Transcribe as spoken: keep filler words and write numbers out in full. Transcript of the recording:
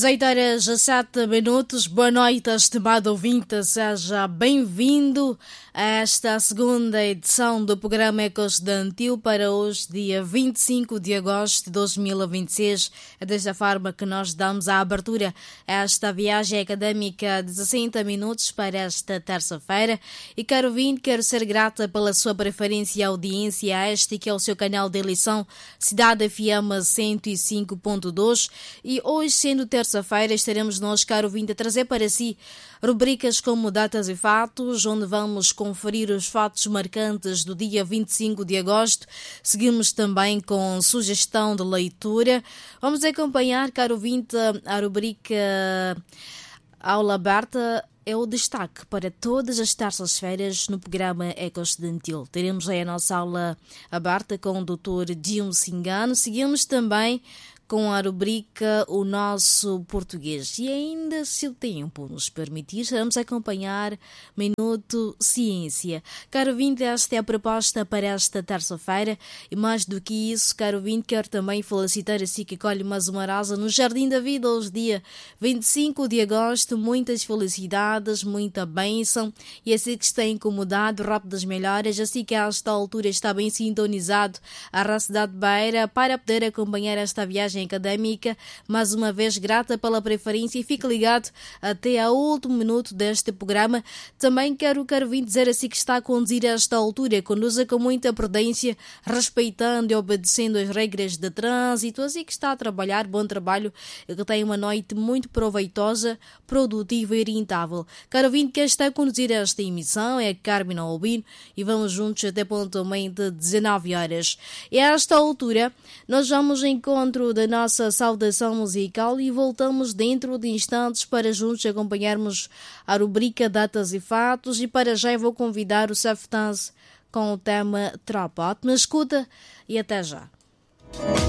dezoito horas a sete minutos. Boa noite, estimado ouvinte. Seja bem-vindo a esta segunda edição do programa Ecoestudantil para hoje, dia vinte e cinco de agosto de dois mil e vinte e seis. É desta forma que nós damos a abertura a esta viagem académica de sessenta minutos para esta terça-feira. E, caro ouvinte, quero ser grata pela sua preferência e audiência a este que é o seu canal de eleição Cidade F M cento e cinco ponto dois. E hoje, sendo terça-feira, estaremos nós, caro ouvinte, a trazer para si rubricas como Datas e Fatos, onde vamos conferir os fatos marcantes do dia vinte e cinco de agosto. Seguimos também com sugestão de leitura. Vamos acompanhar, caro ouvinte, a rubrica Aula Aberta. É o destaque para todas as terças-feiras no programa Ecoestudantil. Teremos aí a nossa aula aberta com o doutor Dino Cingano. Seguimos também com a rubrica O Nosso Português. E ainda, se o tempo nos permitir, vamos acompanhar Minuto Ciência. Caro ouvinte, esta é a proposta para esta terça-feira. E mais do que isso, caro ouvinte, quero também felicitar a si que colhe mais uma rosa no Jardim da Vida, hoje dia vinte e cinco de agosto. Muitas felicidades, muita bênção. E assim que está incomodado, rápidas melhoras. Assim que a esta altura está bem sintonizado à cidade de Beira para poder acompanhar esta viagem académica. Mais uma vez, grata pela preferência e fique ligado até ao último minuto deste programa. Também quero, quero vir dizer assim que está a conduzir a esta altura, conduza com muita prudência, respeitando e obedecendo as regras de trânsito, assim que está a trabalhar, bom trabalho e que tenha uma noite muito proveitosa, produtiva e rentável. Caro ouvinte, quem está a conduzir esta emissão é Carmen Albino e vamos juntos até pontualmente dezenove horas. E a esta altura, nós vamos ao encontro da nossa saudação musical e voltamos dentro de instantes para juntos acompanharmos a rubrica Datas e Fatos. E para já eu vou convidar o Saftans com o tema Tropa. Ótima escuta e até já.